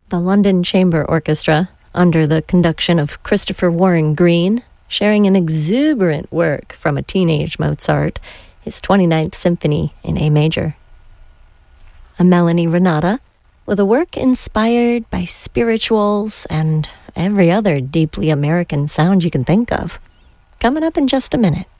the London Chamber Orchestra, under the conduction of Christopher Warren Green, sharing an exuberant work from a teenage Mozart, his 29th Symphony in A major. A Melanie Renata, with a work inspired by spirituals and every other deeply American sound you can think of. Coming up in just a minute.